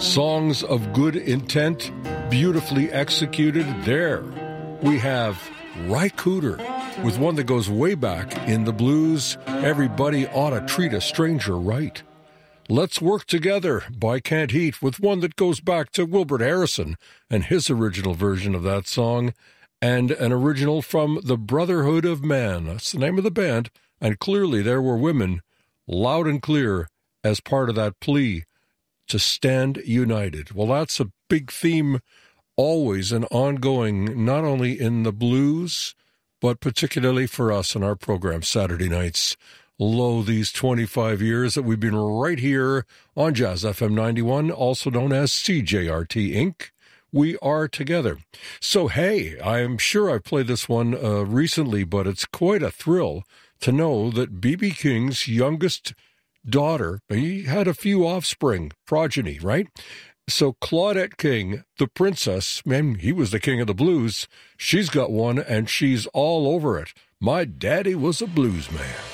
Songs of good intent, beautifully executed. There we have Ry Cooder with one that goes way back in the blues. Everybody ought to treat a stranger right. Let's Work Together by Kent Heat with one that goes back to Wilbert Harrison and his original version of that song, and an original from the Brotherhood of Man. That's the name of the band, and clearly there were women loud and clear as part of that plea to stand united. Well, that's a big theme always and ongoing, not only in the blues, but particularly for us in our program Saturday nights. Lo, these 25 years that we've been right here on Jazz FM 91, also known as CJRT Inc. We are together. So, hey, I'm sure I've played this one recently, but it's quite a thrill to know that B.B. King's youngest daughter, he had a few offspring, progeny, right? So Claudette King, the princess, man, he was the king of the blues. She's got one, and she's all over it. My daddy was a blues man.